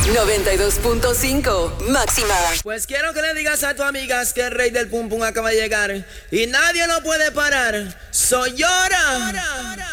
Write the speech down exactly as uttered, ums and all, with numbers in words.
noventa y dos punto cinco máxima. Pues quiero que le digas a tus amigas que el rey del pum pum acaba de llegar y nadie lo puede parar. Soy llora.